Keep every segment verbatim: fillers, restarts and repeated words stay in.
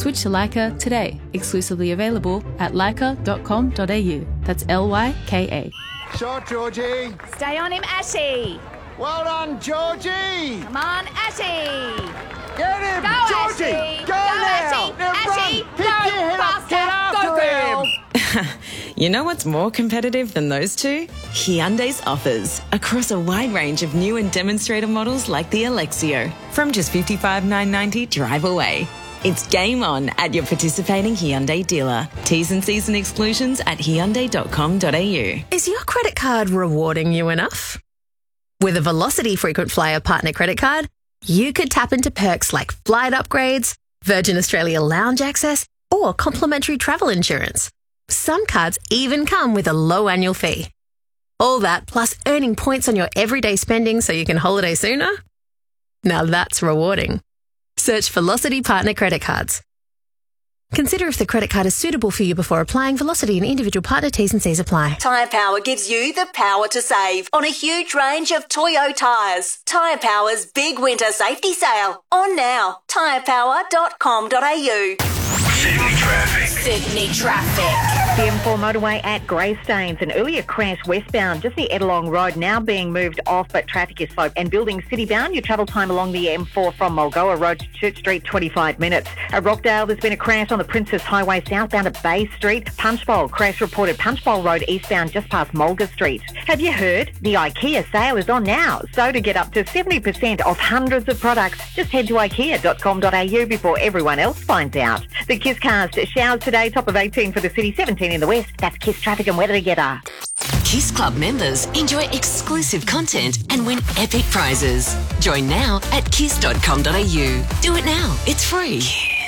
Switch to Leica today. Exclusively available at leica dot com dot a u. That's L Y K A. Shot, Georgie. Stay on him, Ashy. Well done, Georgie. Come on, Ashy. Get him, Go, Georgie. Ashy. Go, Go, now. Ashy. Now Ashy, run. go, Pick your head up. faster. Get after Go, girl. him. You know what's more competitive than those two? Hyundai's offers across a wide range of new and demonstrator models like the Alexio from just fifty-five thousand nine hundred ninety dollars drive away. It's game on at your participating Hyundai dealer. T's and C's and exclusions at hyundai dot com dot a u. Is your credit card rewarding you enough? With a Velocity Frequent Flyer Partner Credit Card, you could tap into perks like flight upgrades, Virgin Australia lounge access, or complimentary travel insurance. Some cards even come with a low annual fee. All that plus earning points on your everyday spending so you can holiday sooner? Now that's rewarding. Search Velocity Partner Credit Cards. Consider if the credit card is suitable for you before applying. Velocity and individual partner T's and C's apply. Tyre Power gives you the power to save on a huge range of Toyo tyres. Tyre Power's big winter safety sale. On now. tyre power dot com dot a u. Sydney traffic. Sydney traffic. The M four motorway at Greystanes. An earlier crash westbound, just the Edelong Road, now being moved off, but traffic is slow. And building citybound, your travel time along the M four from Mulgoa Road to Church Street, twenty-five minutes. At Rockdale, there's been a crash on the Princess Highway southbound at Bay Street. Punchbowl, crash reported Punchbowl Road eastbound just past Mulga Street. Have you heard? The IKEA sale is on now. So to get up to seventy percent off hundreds of products, just head to ikea dot com dot a u before everyone else finds out. The KissCast showers today, top of eighteen for the city, seventeen in the west. That's Kiss traffic and weather together. Kiss Club members enjoy exclusive content and win epic prizes. Join now at kiss dot com dot a u. Do it now. It's free.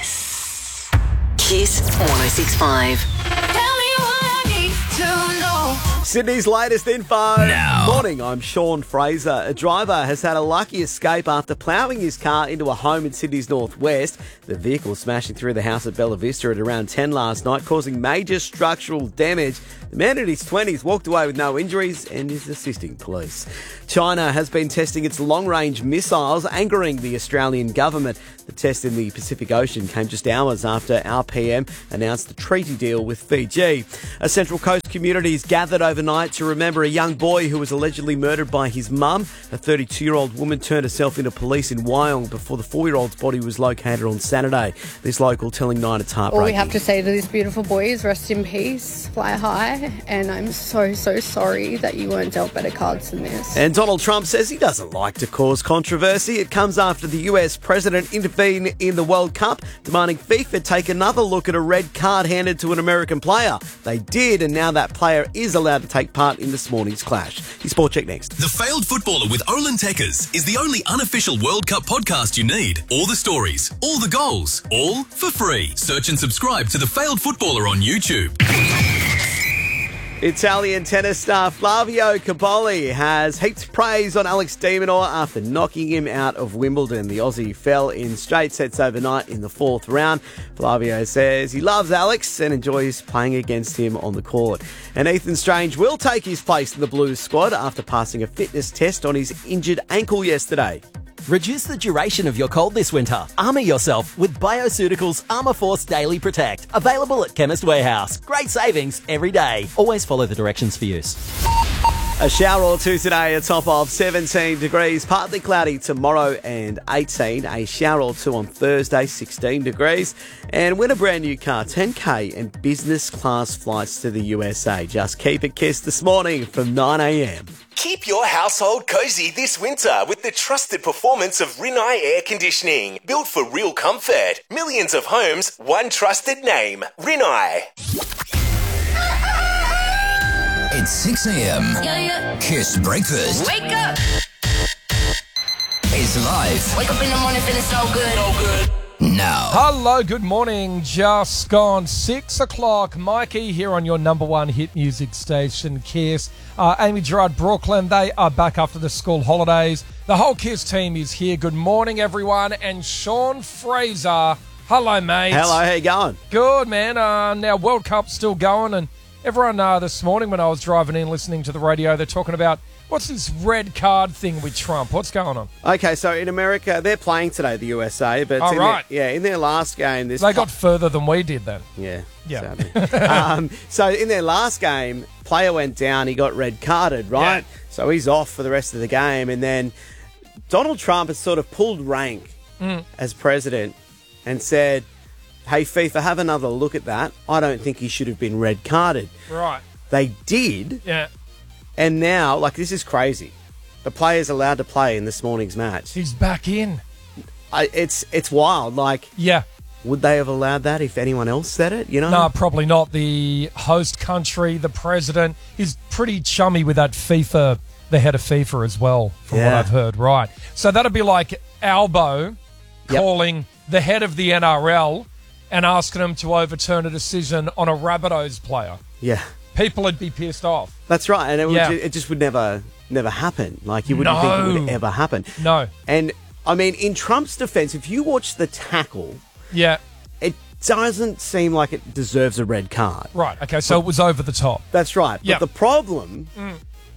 Kiss. Kiss one oh six point five. Tell me what I need to know. Sydney's latest info. Now. Morning, I'm Sean Fraser. A driver has had a lucky escape after ploughing his car into a home in Sydney's northwest. The vehicle smashing through the house at Bella Vista at around ten last night, causing major structural damage. The man in his twenties walked away with no injuries and is assisting police. China has been testing its long-range missiles, angering the Australian government. The test in the Pacific Ocean came just hours after our P M announced a treaty deal with Fiji. A Central Coast community is gathered overnight to remember a young boy who was allegedly murdered by his mum. A thirty-two-year-old woman turned herself into police in Wyong before the four-year-old's body was located on Saturday. This local telling Nine it's heartbreaking. All we have to say to this beautiful boy is rest in peace, fly high, and I'm so, so sorry that you weren't dealt better cards than this. And Donald Trump says he doesn't like to cause controversy. It comes after the U S president intervened in the World Cup, demanding FIFA take another look at a red card handed to an American player. They did, and now that player is allowed to take part in this morning's clash. Your Sport Check next. The Failed Footballer with Olin Tekkers is the only unofficial World Cup podcast you need. All the stories, all the goals, all for free. Search and subscribe to The Failed Footballer on YouTube. Italian tennis star Flavio Cobolli has heaped praise on Alex de Minaur after knocking him out of Wimbledon. The Aussie fell in straight sets overnight in the fourth round. Flavio says he loves Alex and enjoys playing against him on the court. And Ethan Strange will take his place in the Blues squad after passing a fitness test on his injured ankle yesterday. Reduce the duration of your cold this winter. Armour yourself with Bioceuticals Armour Force Daily Protect. Available at Chemist Warehouse. Great savings every day. Always follow the directions for use. A shower or two today, a top of seventeen degrees. Partly cloudy tomorrow and eighteen. A shower or two on Thursday, sixteen degrees. And win a brand new car, ten K and business class flights to the U S A. Just keep it kissed this morning from nine a.m. Keep your household cozy this winter with the trusted performance of Rinnai Air Conditioning. Built for real comfort. Millions of homes, one trusted name. Rinnai. It's six a.m. Yeah, yeah. Kiss Breakfast Wake up. is live Wake up in the morning feeling so good. So good. now. Hello, good morning. Just gone six o'clock. Mikey here on your number one hit music station, Kiss. Uh, Amy Gerard, Brooklyn, they are back after the school holidays. The whole Kiss team is here. Good morning, everyone. And Sean Fraser. Hello, mate. Hello, how you going? Good, man. Uh, now, World Cup's still going, and everyone uh, this morning when I was driving in listening to the radio, they're talking about What's this red card thing with Trump? What's going on? Okay, so in America, they're playing today, the U S A. But Oh, in right. Their, yeah, in their last game, this They got further than we did then. Yeah. Yeah. um, so in their last game, player went down. He got red carded, right? Yeah. So he's off for the rest of the game. And then Donald Trump has sort of pulled rank Mm. as president and said, hey, FIFA, have another look at that. I don't think he should have been red carded. Right. They did. Yeah. And now, like, this is crazy. The player's allowed to play in this morning's match. He's back in. I, it's it's wild. Like, yeah. Would they have allowed that if anyone else said it? You know? No, probably not. The host country, the president, is pretty chummy with that FIFA, the head of FIFA as well, from what Yeah. I've heard. Right. So that'd be like Albo calling the head of the N R L and asking him to overturn a decision on a Rabbitohs player. Yeah. People would be pissed off. That's right, and it, would Yeah. ju- it just would never, never happen. Like you wouldn't think it No. would ever happen. No. And I mean, in Trump's defense, if you watch the tackle, Yeah. it doesn't seem like it deserves a red card. Right. Okay. So But- it was over the top. That's right. Yep. But the problem Mm.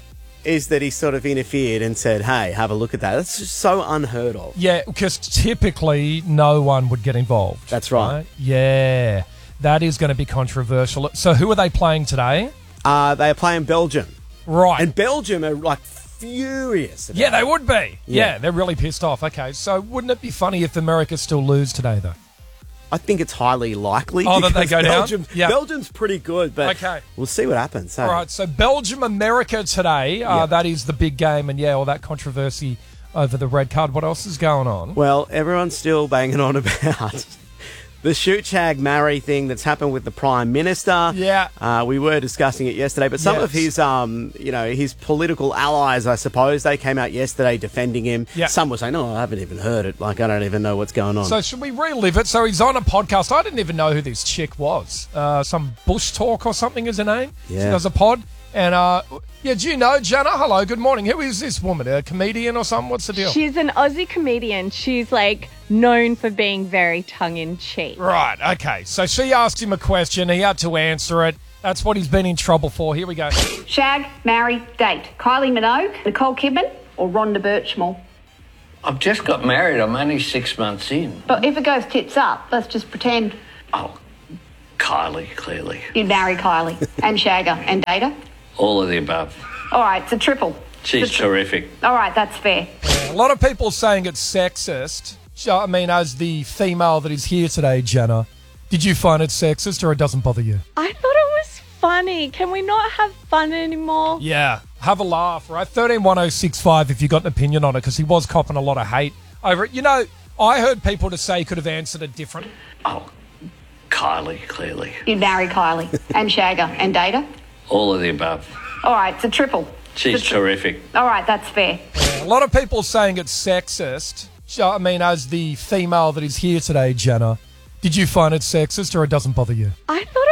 is that he sort of interfered and said, "Hey, have a look at that." That's just so unheard of. Yeah, because typically no one would get involved. That's right. Yeah. That is going to be controversial. So who are they playing today? Uh, they are playing Belgium. Right. And Belgium are like furious. About Yeah, they would be. Yeah. Yeah. they're really pissed off. Okay, so wouldn't it be funny if America still lose today, though? I think it's highly likely. Oh, that they because go down? Belgium, Yeah. Belgium's pretty good, but Okay. we'll see what happens. hey? All right, so Belgium-America today. Uh, Yeah. That is the big game, and yeah, all that controversy over the red card. What else is going on? Well, everyone's still banging on about the shoot, shag, marry thing that's happened with the Prime Minister. Yeah. Uh, we were discussing it yesterday, but some Yes. of his, um, you know, his political allies, I suppose, they came out yesterday defending him. Yeah. Some were saying, "No, I haven't even heard it. Like, I don't even know what's going on." So should we relive it? So he's on a podcast. I didn't even know who this chick was. Uh, some Bush Talk or something is her name. She Yeah. does a pod. And, uh, yeah, do you know, Jana? Hello, good morning. Who is this woman? A comedian or something? What's the deal? She's an Aussie comedian. She's like known for being very tongue in cheek. Right, okay. So she asked him a question. He had to answer it. That's what he's been in trouble for. Here we go. Shag, marry, date. Kylie Minogue, Nicole Kidman, or Rhonda Birchmore. I've just got married. I'm only six months in. But if it goes tits up, let's just pretend Kylie, clearly. you'd marry Kylie and shag her and date her. All of the above. All right, it's a triple. She's It's a- terrific. All right, that's fair. A lot of people saying it's sexist. I mean, as the female that is here today, Jenna, did you find it sexist or it doesn't bother you? I thought it was funny. Can we not have fun anymore? Yeah, have a laugh, right? thirteen one oh six five if you got an opinion on it, because he was copping a lot of hate over it. You know, I heard people to say he could have answered it different. Kylie, clearly. You'd marry Kylie and shag her and date her. All of the above. All right, it's a triple. She's It's a- terrific. All right, that's fair. A lot of people saying it's sexist. I mean, as the female that is here today, Jenna, did you find it sexist or it doesn't bother you? I thought